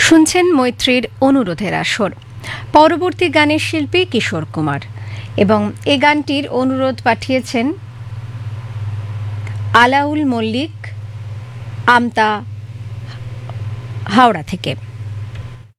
শুনছেন মৈত্রীর অনুরোধের আসর। পরবর্তী গানের শিল্পী কিশোর কুমার, এবং এই গানটির অনুরোধ পাঠিয়েছেন আলাউল মল্লিক, আমতা, হাওড়া থেকে।